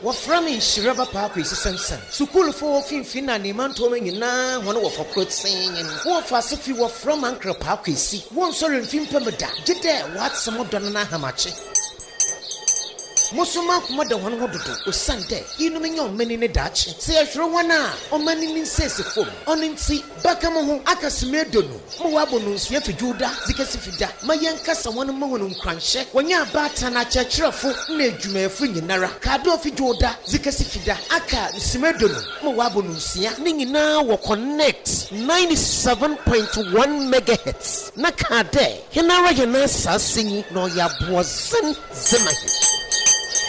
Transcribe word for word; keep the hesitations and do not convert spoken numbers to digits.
from in Shiraba Park is Sansan. Sukul for Finfina, Nimantomina, one of a quote saying, and one fast if you were from Uncle Park is see. One sorry Fimpamada. Did there what some of Donna Hamachi? Mosuma mother one hundred to Sunday. You know me on many in a Dutch. Say a sure one or many in says a foam. On in see Bacamo Akasimedonu. Moabonus Yefi Juda, Zikasifida. My young cousin one monum crunch. When you're batana churchrafu, Nejume Frininara, Cardofi Joda, Zikasifida, Aka Simedonu, Moabonusia, Ningina will connect ninety-seven point one megahertz. Nakade, Hinara Yanasa singing, no ya boazen Zemahi.